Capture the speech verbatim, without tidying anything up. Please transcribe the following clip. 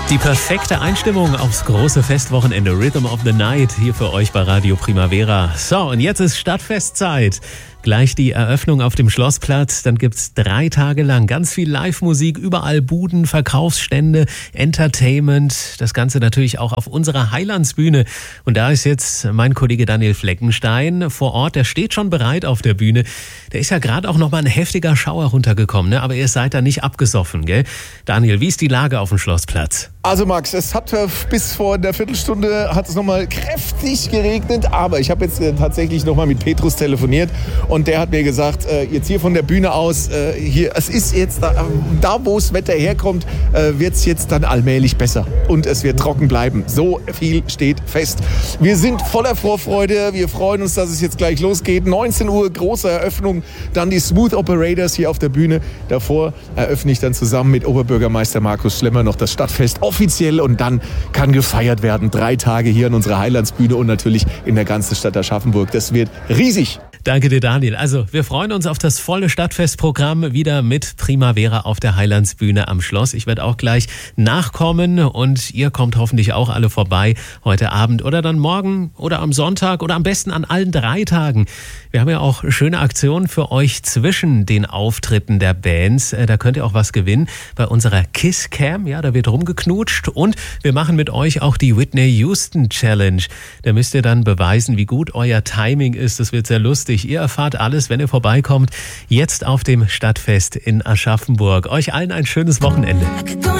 Die perfekte Einstimmung aufs große Festwochenende Rhythm of the Night hier für euch bei Radio Primavera. So, und jetzt ist Stadtfestzeit. Gleich die Eröffnung auf dem Schlossplatz. Dann gibt's drei Tage lang ganz viel Live-Musik, überall Buden, Verkaufsstände, Entertainment. Das Ganze natürlich auch auf unserer Highlandsbühne. Und da ist jetzt mein Kollege Daniel Fleckenstein vor Ort. Der steht schon bereit auf der Bühne. Der ist ja gerade auch noch mal ein heftiger Schauer runtergekommen, ne? Aber ihr seid da nicht abgesoffen, gell? Daniel, wie ist die Lage auf dem Schlossplatz? Also Max, es hat äh, bis vor einer Viertelstunde hat es nochmal kräftig geregnet, aber ich habe jetzt äh, tatsächlich nochmal mit Petrus telefoniert und der hat mir gesagt, äh, jetzt hier von der Bühne aus, äh, hier, es ist jetzt da, da wo das Wetter herkommt, äh, wird es jetzt dann allmählich besser und es wird trocken bleiben. So viel steht fest. Wir sind voller Vorfreude, wir freuen uns, dass es jetzt gleich losgeht. neunzehn Uhr, große Eröffnung, dann die Smooth Operators hier auf der Bühne. Davor eröffne ich dann zusammen mit Oberbürgermeister Markus Schlemmer noch das Stadtfest offiziell und dann kann gefeiert werden. Drei Tage hier an unserer Highlandsbühne und natürlich in der ganzen Stadt Aschaffenburg. Das wird riesig. Danke dir, Daniel. Also, wir freuen uns auf das volle Stadtfestprogramm wieder mit Primavera auf der Highlandsbühne am Schloss. Ich werde auch gleich nachkommen und ihr kommt hoffentlich auch alle vorbei heute Abend oder dann morgen oder am Sonntag oder am besten an allen drei Tagen. Wir haben ja auch schöne Aktionen für euch zwischen den Auftritten der Bands. Da könnt ihr auch was gewinnen bei unserer Kiss Cam. Ja, da wird rumgeknutscht und wir machen mit euch auch die Whitney Houston Challenge. Da müsst ihr dann beweisen, wie gut euer Timing ist. Das wird sehr lustig. Ihr erfahrt alles, wenn ihr vorbeikommt, jetzt auf dem Stadtfest in Aschaffenburg. Euch allen ein schönes Wochenende.